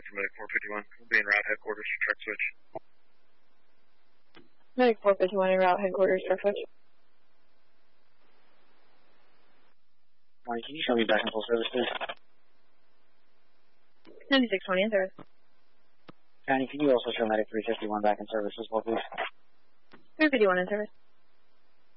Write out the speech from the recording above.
for Medic 451. We'll be en route headquarters for truck switch. Medic 451 en route headquarters for switch. Morning, can you show me back in full service, please? 9620 in service. County, can you also show Medic 351 back in service as well, please? 351 in service.